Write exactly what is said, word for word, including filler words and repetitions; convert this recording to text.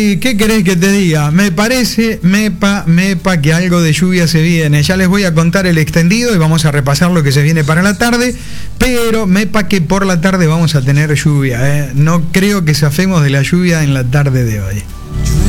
Y qué querés que te diga, me parece, mepa, mepa, que algo de lluvia se viene. Ya les voy a contar el extendido y vamos a repasar lo que se viene para la tarde, pero mepa que por la tarde vamos a tener lluvia, ¿eh? No creo que zafemos de la lluvia en la tarde de hoy.